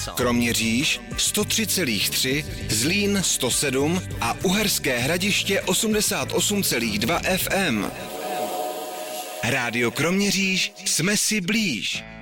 Kroměříž 103,3, Zlín 107 a Uherské Hradiště 88,2 FM. Rádio Kroměříž, jsme si blíž.